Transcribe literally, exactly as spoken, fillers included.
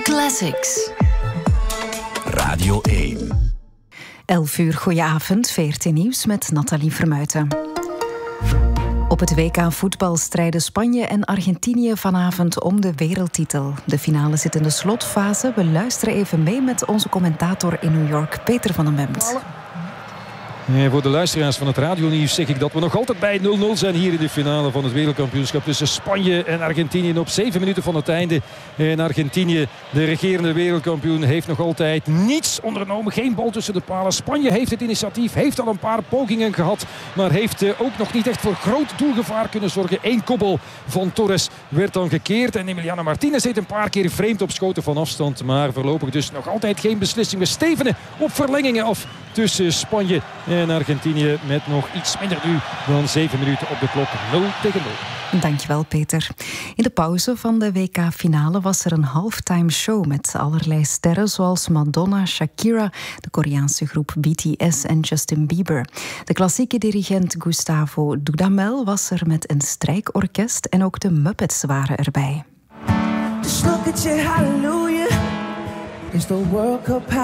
Classics. Radio één. elf uur, goedenavond, V R T Nieuws met Nathalie Vermuijten. Op het W K voetbal strijden Spanje en Argentinië vanavond om de wereldtitel. De finale zit in de slotfase. We luisteren even mee met onze commentator in New York, Peter van den Bemt. Ja, voor de luisteraars van het radionieuws zeg ik dat we nog altijd bij nul nul zijn hier in de finale van het wereldkampioenschap tussen Spanje en Argentinië. Op zeven minuten van het einde. En Argentinië, de regerende wereldkampioen, heeft nog altijd niets ondernomen. Geen bal tussen de palen. Spanje heeft het initiatief, heeft al een paar pogingen gehad, maar heeft ook nog niet echt voor groot doelgevaar kunnen zorgen. Eén kopbal van Torres werd dan gekeerd. En Emiliano Martinez deed een paar keer vreemd op schoten van afstand. Maar voorlopig dus nog altijd geen beslissing. We stevenen op verlengingen af tussen Spanje en Argentinië met nog iets minder nu dan zeven minuten op de klok. nul tegen nul. Dankjewel, Peter. In de pauze van de W K-finale was er een halftime show met allerlei sterren zoals Madonna, Shakira, de Koreaanse groep B T S en Justin Bieber. De klassieke dirigent Gustavo Dudamel was er met een strijkorkest en ook de Muppets waren erbij. Just look at you, hallelujah. It's the World Cup.